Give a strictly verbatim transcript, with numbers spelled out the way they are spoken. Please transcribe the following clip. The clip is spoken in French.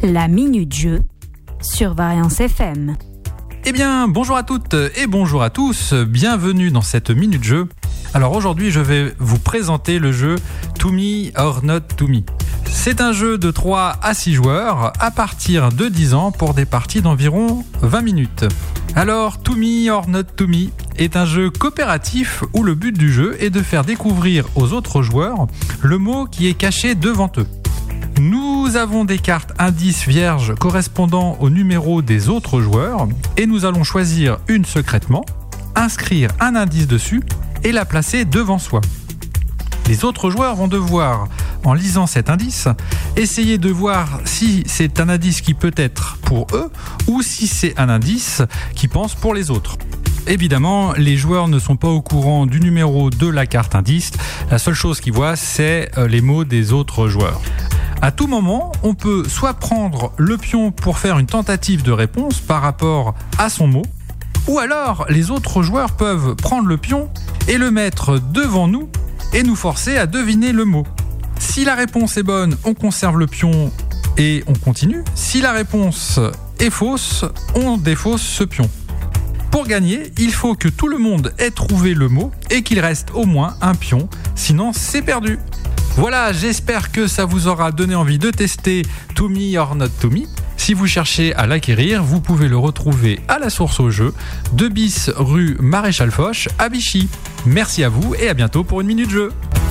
La Minute Jeu sur Variance F M. Eh bien, bonjour à toutes et bonjour à tous, bienvenue dans cette Minute Jeu. Alors aujourd'hui, je vais vous présenter le jeu To Me or Not To Me. C'est un jeu de trois à six joueurs à partir de dix ans pour des parties d'environ vingt minutes. Alors, To Me or Not To Me est un jeu coopératif où le but du jeu est de faire découvrir aux autres joueurs le mot qui est caché devant eux. Nous avons des cartes indices vierges correspondant au numéro des autres joueurs et nous allons choisir une secrètement, inscrire un indice dessus et la placer devant soi. Les autres joueurs vont devoir, en lisant cet indice, essayer de voir si c'est un indice qui peut être pour eux ou si c'est un indice qui pense pour les autres. Évidemment, les joueurs ne sont pas au courant du numéro de la carte indice. La seule chose qu'ils voient, c'est les mots des autres joueurs. À tout moment, on peut soit prendre le pion pour faire une tentative de réponse par rapport à son mot, ou alors les autres joueurs peuvent prendre le pion et le mettre devant nous et nous forcer à deviner le mot. Si la réponse est bonne, on conserve le pion et on continue. Si la réponse est fausse, on défausse ce pion. Pour gagner, il faut que tout le monde ait trouvé le mot et qu'il reste au moins un pion, sinon c'est perdu. Voilà, j'espère que ça vous aura donné envie de tester To Me or Not To Me. Si vous cherchez à l'acquérir, vous pouvez le retrouver à la source au jeu, deux bis rue Maréchal Foch à Vichy. Merci à vous et à bientôt pour une Minute Jeu.